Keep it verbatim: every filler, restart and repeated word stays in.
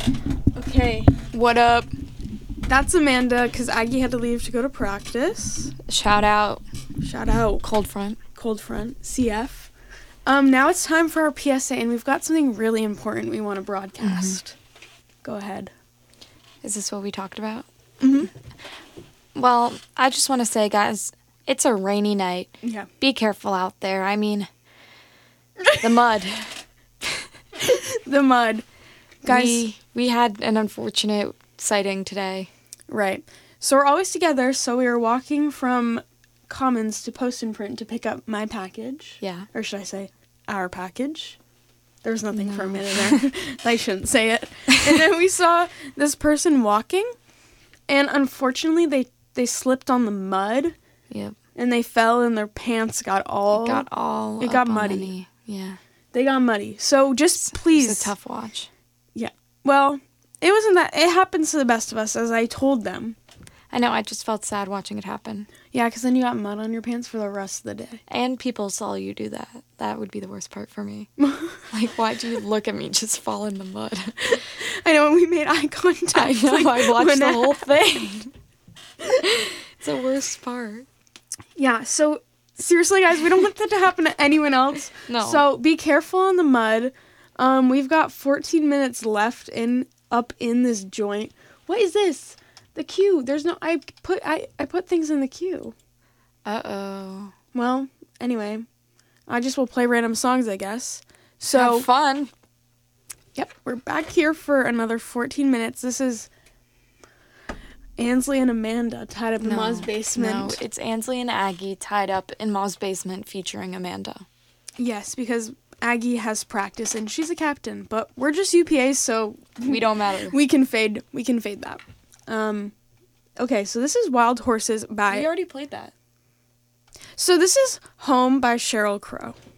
Okay. What up? That's Amanda, because Aggie had to leave to go to practice. Shout out. Shout out. Cold front. Cold front. C F. Um, now it's time for our P S A, and we've got something really important we want to broadcast. Mm-hmm. Go ahead. Is this what we talked about? Mm-hmm. Well, I just want to say, guys, it's a rainy night. Yeah. Be careful out there. I mean, the mud. The mud. Guys. We, we had an unfortunate sighting today. Right. So we're always together, so we were walking from Commons to Post and Print to pick up my package. Yeah. Or should I say, our package? There was nothing No. for a minute there. I shouldn't say it. And then we saw this person walking, and unfortunately they, they slipped on the mud. Yep. And they fell, and their pants got all... It got all It up got on muddy. the knee. Yeah. They got muddy. So just please... It's a tough watch. Yeah. Well, it wasn't that... It happens to the best of us, as I told them. I know, I just felt sad watching it happen. Yeah, because then you got mud on your pants for the rest of the day. And people saw you do that. That would be the worst part for me. Like, why'd you look at me just fall in the mud? I know, and we made eye contact. I know, like, I watched when the it whole happened. thing. It's the worst part. Yeah, so seriously, guys, we don't want that to happen to anyone else. No. So be careful on the mud. Um, we've got fourteen minutes left in up in this joint. What is this? The queue. There's no. I put I, I put things in the queue. Uh-oh. Well, anyway, I just will play random songs, I guess. So Have fun. Yep, we're back here for another fourteen minutes. This is Ansley and Amanda tied up in No, Ma's basement. No, it's Ansley and Aggie tied up in Ma's basement featuring Amanda. Yes, because Aggie has practice and she's a captain, but we're just U P As, so We don't matter. we can fade. We can fade that. Um, okay, so this is Wild Horses by. We already played that. So this is Home by Sheryl Crow.